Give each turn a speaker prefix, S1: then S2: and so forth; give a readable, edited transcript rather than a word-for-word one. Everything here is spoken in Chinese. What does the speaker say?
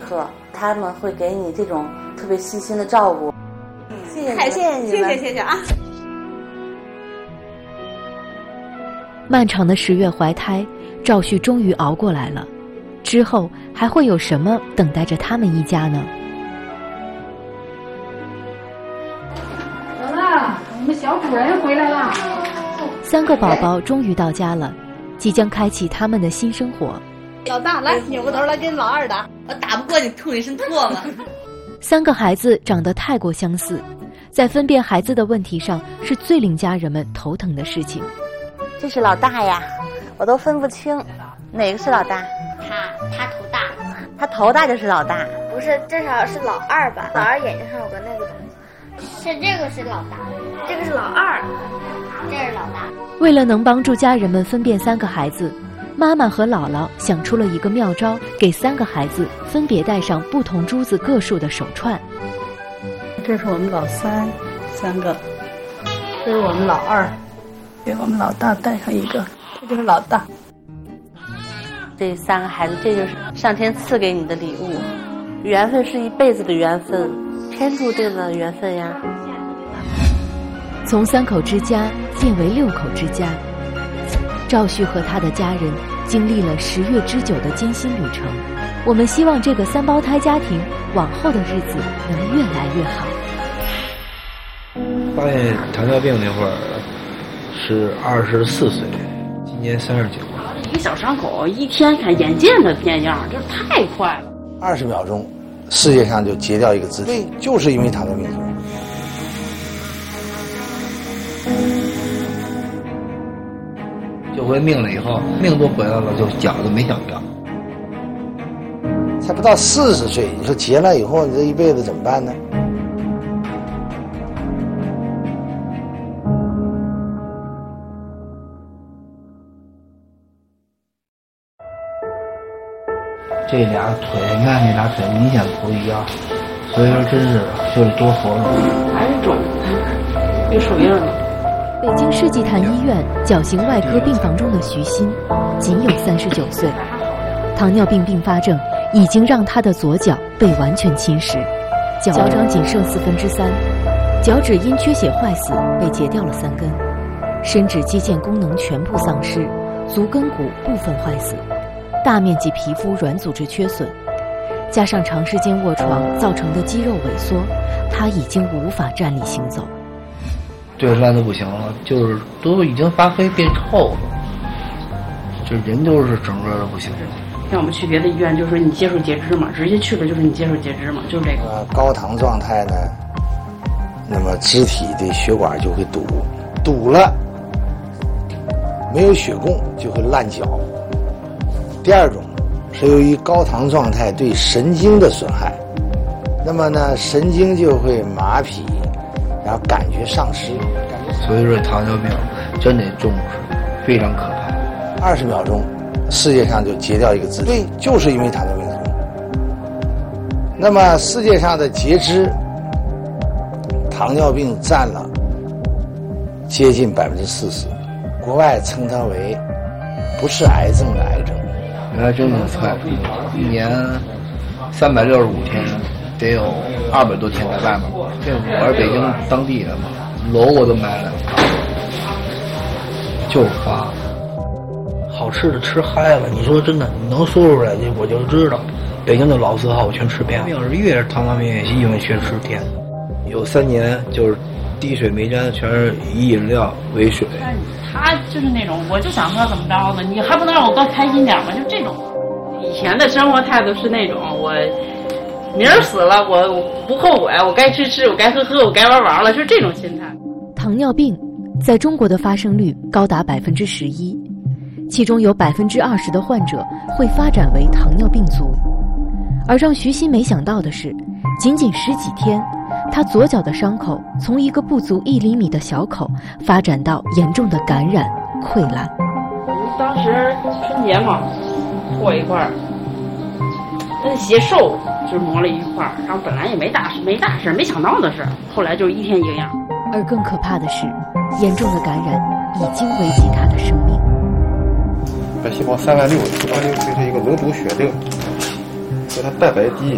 S1: 课，他们会给你这种特别细心的照顾。谢谢，
S2: 太谢谢你们，谢谢啊！
S3: 漫长的10月怀胎，赵旭终于熬过来了。之后还会有什么等待着他们一家呢？
S4: 姥姥，我们小主人回来了。
S3: 3个宝宝终于到家了，即将开启他们的新生活。
S2: 老大来，扭过头来跟老二打，我打不过你，吐一身唾沫。
S3: 3个孩子长得太过相似，在分辨孩子的问题上是最令家人们头疼的事情。
S1: 这是老大呀，我都分不清哪个是老大。
S5: 他头大，
S1: 他头大就是老大。
S5: 不是，至少是老二吧？老二眼睛上有个那个东西。是这个是老大，这个是老二，这是老大。
S3: 为了能帮助家人们分辨3个孩子，妈妈和姥姥想出了一个妙招，给3个孩子分别戴上不同珠子个数的手串。
S6: 这是我们老3个，这是我们老2，给我们老大戴上一个，这就是老大。
S1: 这3个孩子，这就是上天赐给你的礼物，缘分是一辈子的缘分，天注定的缘分呀。
S3: 从3口之家变为6口之家，赵旭和他的家人经历了10月之久的艰辛旅程。我们希望这个3胞胎家庭往后的日子能越来越好。
S7: 发现糖尿病那会儿是24岁，今年39。
S8: 一个小伤口，一天看眼见的变样，这太快了。
S9: 20秒钟，世界上就截掉一个肢体，就是因为糖尿病。
S7: 救回命了以后，命都回来了，就脚都没想要。
S9: 才不到40岁，你说结了以后，你这一辈子怎么办呢？
S7: 这俩腿，你看这俩腿明显不一样，所以说真是就是多活了。
S8: 还是肿，有手印了。
S3: 北京世纪坛医院矫形外科病房中的徐鑫，仅有39岁，糖尿病并发症已经让他的左脚被完全侵蚀，脚掌仅剩3/4，脚趾因缺血坏死被截掉了3根，身指肌腱功能全部丧失，足跟骨部分坏死。大面积皮肤软组织缺损，加上长时间卧床造成的肌肉萎缩，他已经无法站立行走。
S7: 对烂的不行了，就是都已经发黑变臭了，这人都是整个的不行。
S8: 像我们去别的医院，就是你接受截肢嘛，直接去了就是你接受截肢嘛，就是这个。
S9: 高糖状态呢，那么肢体的血管就会堵了，没有血供就会烂脚。第二种是由于高糖状态对神经的损害，那么呢神经就会麻痹，然后感觉丧失。
S7: 所以说糖尿病真得重视，非常可怕。
S9: 20秒钟，世界上就截掉一个肢体，就是因为糖尿病。那么世界上的截肢，糖尿病占了接近40%，国外称它为不是癌症的癌症。
S7: 原来真挺快，一年365天，得有200多天在外面。这我是北京当地的嘛，楼我都买了，就发。好吃的吃嗨了，你说真的，你能说出来我就知道。北京的老字号我全吃遍了，要是越是糖尿病也因为全吃甜。有3年就是滴水没沾，全是以饮料为水。
S8: 他就是那种，我就想喝怎么着的，你还不能让我多开心点吗？就这种。以前的生活态度是那种，我明儿死了我不后悔，我该吃吃，我该喝喝，我该玩玩了，就是这种心态。
S3: 糖尿病在中国的发生率高达11%，其中有20%的患者会发展为糖尿病足。而让徐鑫没想到的是，仅10几天，他左脚的伤口从一个不足1厘米的小口发展到严重的感染溃烂。
S8: 当时春节嘛，破一块，那鞋瘦就磨了一块，然后本来也没大事，没想到的事，后来就一天一个样。
S3: 而更可怕的是，严重的感染已经危及他的生命。
S10: 白细胞36000，相当于是一个脓毒血症，给它蛋白低，